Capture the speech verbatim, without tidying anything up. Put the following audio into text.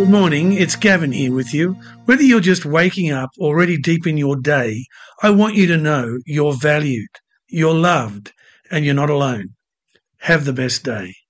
Good morning, it's Gavin here with you. Whether you're just waking up or already deep in your day, I want you to know you're valued, you're loved, and you're not alone. Have the best day.